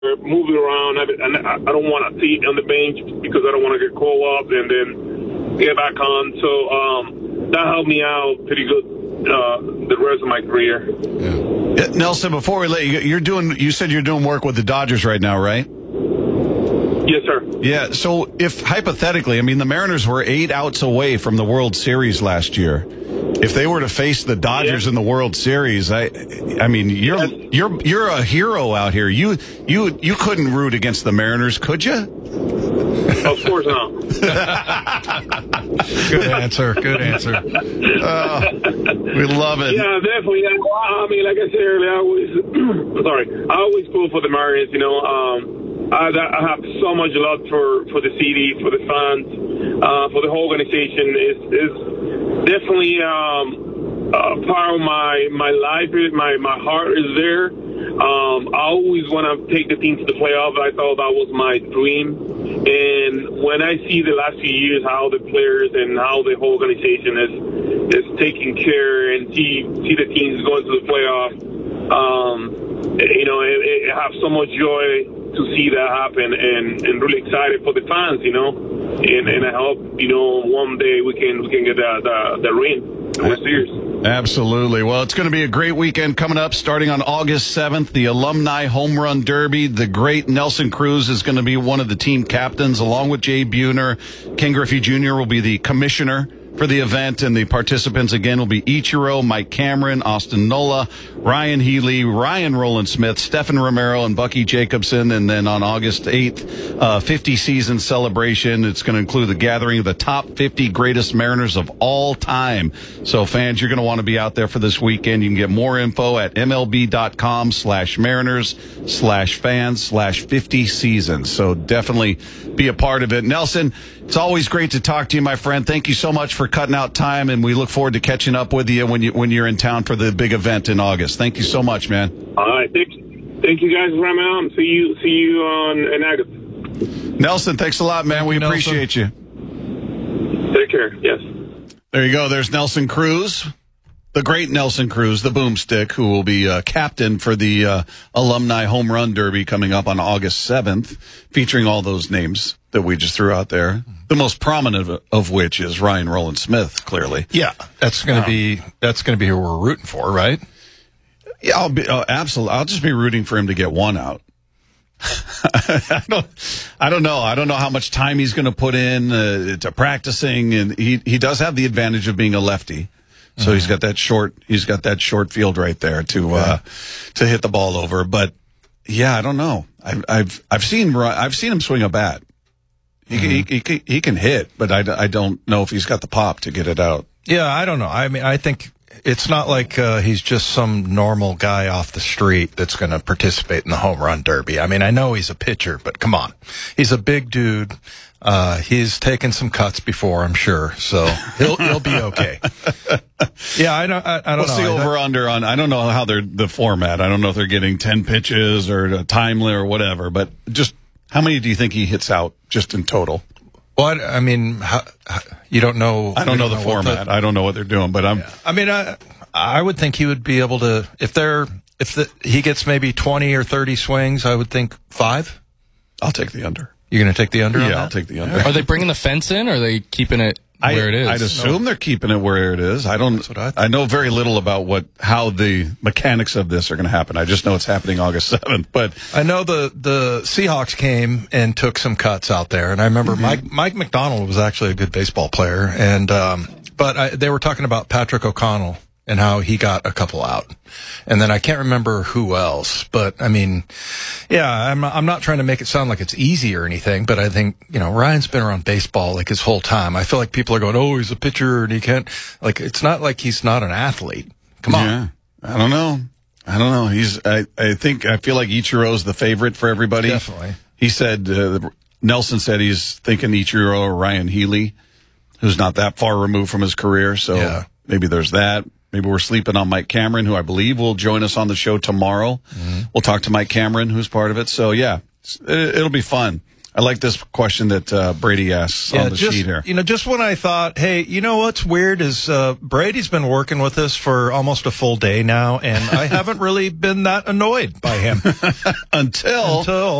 moving around. I don't want to sit on the bench because I don't want to get called up and then get back on. So that helped me out pretty good the rest of my career. Yeah. Nelson, before we let you said you're doing work with the Dodgers right now, right? Yes, sir. Yeah, so if hypothetically, I mean, the Mariners were 8 outs away from the World Series last year. If they were to face the Dodgers in the World Series, I mean, you're a hero out here. You couldn't root against the Mariners, could you? Of course not. Good answer. Good answer. We love it. Yeah, definitely. I mean, like I said earlier, I always pull for the Mariners. You know, I have so much love for the city, for the fans, for the whole organization. It's definitely part of my life. My heart is there. I always want to take the team to the playoffs. I thought that was my dream. And when I see the last few years how the players and how the whole organization is taking care and see the teams going to the playoffs, you know, I have so much joy to see that happen, and really excited for the fans, you know, and I hope, you know, one day we can get the ring, the World Series. Absolutely. Well, it's going to be a great weekend coming up, starting on August 7th, the Alumni Home Run Derby. The great Nelson Cruz is going to be one of the team captains, along with Jay Buhner. Ken Griffey Jr. will be the commissioner for the event, and the participants again will be Ichiro, Mike Cameron, Austin Nola, Ryan Healy, Ryan Rowland-Smith, Stephen Romero, and Bucky Jacobson. And then on August 8th, 50 season celebration. It's going to include the gathering of the top 50 greatest Mariners of all time. So fans, you're going to want to be out there for this weekend. You can get more info at MLB.com/Mariners/fans/50 seasons. So definitely be a part of it. Nelson, it's always great to talk to you, my friend. Thank you so much for cutting out time, and we look forward to catching up with you when you're in town for the big event in August. Thank you so much, man. All right, thank you guys for coming out. See you in August. Nelson, thanks a lot, man. We appreciate you. Take care. Yes. There you go. There's Nelson Cruz, the great Nelson Cruz, the boomstick, who will be captain for the Alumni Home Run Derby coming up on August 7th, featuring all those names that we just threw out there. The most prominent of which is Ryan Rowland-Smith, clearly. Yeah, that's going to be who we're rooting for, right? Yeah, absolutely. I'll just be rooting for him to get one out. I don't know. I don't know how much time he's going to put in to practicing, and he does have the advantage of being a lefty. So he's got that short field right there to hit the ball over. But yeah, I don't know. I've seen him swing a bat. He can hit, but I don't know if he's got the pop to get it out. Yeah, I don't know. I mean, I think it's not like he's just some normal guy off the street that's going to participate in the home run derby. I mean, I know he's a pitcher, but come on. He's a big dude. He's taken some cuts before, I'm sure, so he'll be okay. Yeah, I don't know. What's the over-under on? I don't know how the format. I don't know if they're getting 10 pitches or a time limit or whatever, but just how many do you think he hits out just in total? Well, I mean, you don't know. I don't know the format. I don't know what they're doing, but I mean, I would think he would be able to, if he gets maybe 20 or 30 swings, I would think 5. I'll take the under. You're going to take the under? Yeah, I'll take the under. Are they bringing the fence in, or are they keeping it where it is? I'd assume they're keeping it where it is. I know very little about how the mechanics of this are going to happen. I just know it's happening August 7th. But I know the Seahawks came and took some cuts out there, and I remember Mike McDonald was actually a good baseball player, and but they were talking about Patrick O'Connell and how he got a couple out. And then I can't remember who else, but I mean, yeah, I'm not trying to make it sound like it's easy or anything, but I think, Ryan's been around baseball like his whole time. I feel like people are going, oh, he's a pitcher and he can't, like, it's not like he's not an athlete. Come on. Yeah. I don't know. I feel like Ichiro's the favorite for everybody. Definitely. He said, Nelson said he's thinking Ichiro or Ryan Healy, who's not that far removed from his career. So maybe there's that. Maybe we're sleeping on Mike Cameron, who I believe will join us on the show tomorrow. We'll talk to Mike Cameron, who's part of it. So, yeah, it'll be fun. I like this question that Brady asks on the sheet here. Just when I thought, hey, you know what's weird is Brady's been working with us for almost a full day now, and I haven't really been that annoyed by him until